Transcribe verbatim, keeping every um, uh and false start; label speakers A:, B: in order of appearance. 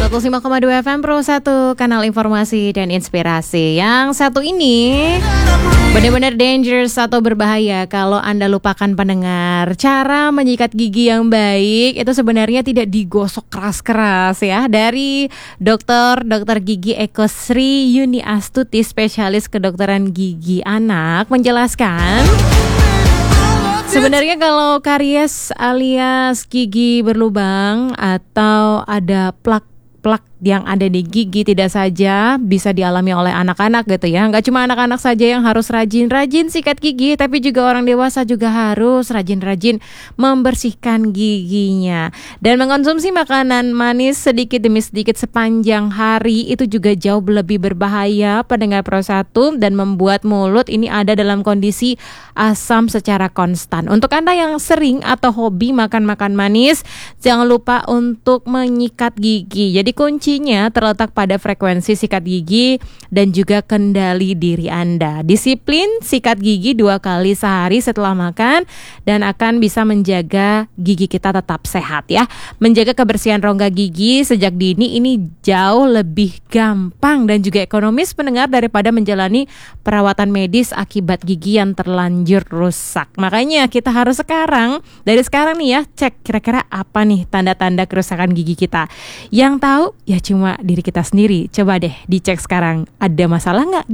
A: seratus lima koma dua F M Pro satu, kanal informasi dan inspirasi. Yang satu ini benar-benar dangerous atau berbahaya kalau Anda lupakan pendengar. Cara menyikat gigi yang baik itu sebenarnya tidak digosok keras-keras ya. Dari dokter dokter gigi Eko Sri Yuni Astuti, spesialis kedokteran gigi anak, menjelaskan sebenarnya kalau karies alias gigi berlubang atau ada plak-plak yang ada di gigi tidak saja bisa dialami oleh anak-anak gitu ya. Nggak cuma anak-anak saja yang harus rajin-rajin sikat gigi, tapi juga orang dewasa juga harus rajin-rajin membersihkan giginya. Dan mengkonsumsi makanan manis sedikit demi sedikit sepanjang hari itu juga jauh lebih berbahaya pendengar Pro satu dan membuat mulut ini ada dalam kondisi asam secara konstan. Untuk Anda yang sering atau hobi makan-makan manis, jangan lupa untuk menyikat gigi. Jadi kunci Kuncinya terletak pada frekuensi sikat gigi dan juga kendali diri Anda. Disiplin sikat gigi dua kali sehari setelah makan dan akan bisa menjaga gigi kita tetap sehat ya. Menjaga kebersihan rongga gigi sejak dini ini jauh lebih gampang dan juga ekonomis pendengar daripada menjalani perawatan medis akibat gigi yang terlanjur rusak. Makanya kita harus sekarang, dari sekarang nih ya, cek kira-kira apa nih tanda-tanda kerusakan gigi kita. Yang tahu ya cuma diri kita sendiri. Coba deh dicek sekarang, ada masalah nggak